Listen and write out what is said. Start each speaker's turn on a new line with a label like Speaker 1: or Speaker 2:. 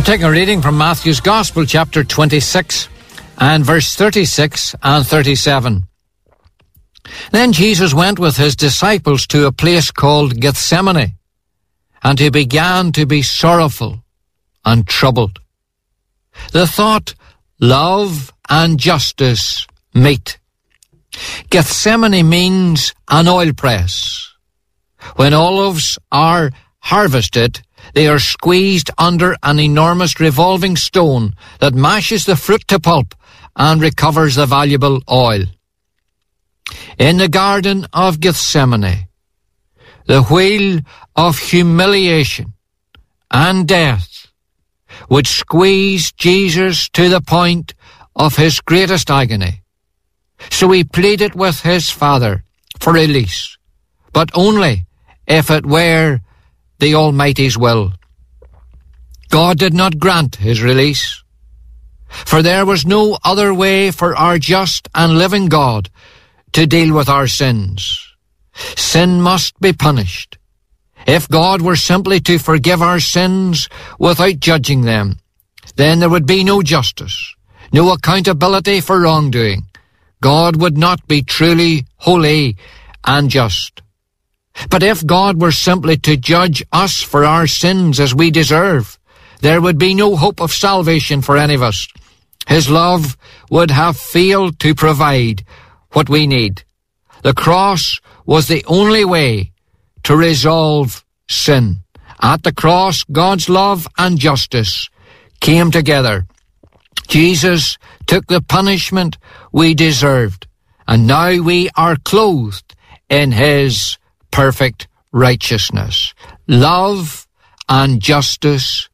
Speaker 1: taking a reading from Matthew's Gospel, chapter 26, and verse 36 and 37. Then Jesus went with his disciples to a place called Gethsemane, and he began to be sorrowful and troubled. The thought, love and justice meet. Gethsemane means an oil press. When olives are harvested, they are squeezed under an enormous revolving stone that mashes the fruit to pulp and recovers the valuable oil. In the Garden of Gethsemane, the wheel of humiliation and death would squeeze Jesus to the point of his greatest agony. So he pleaded with his Father for release, but only if it were the Almighty's will. God did not grant his release, for there was no other way for our just and living God to deal with our sins. Sin must be punished. If God were simply to forgive our sins without judging them, then there would be no justice, no accountability for wrongdoing. God would not be truly holy and just. But if God were simply to judge us for our sins as we deserve, there would be no hope of salvation for any of us. His love would have failed to provide what we need. The cross was the only way to resolve sin. At the cross, God's love and justice came together. Jesus took the punishment we deserved, and now we are clothed in his perfect righteousness. Love and justice